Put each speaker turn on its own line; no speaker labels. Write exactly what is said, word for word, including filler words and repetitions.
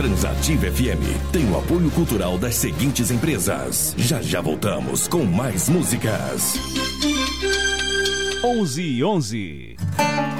Transativa F M tem o apoio cultural das seguintes empresas. Já já voltamos com mais músicas.
onze e onze.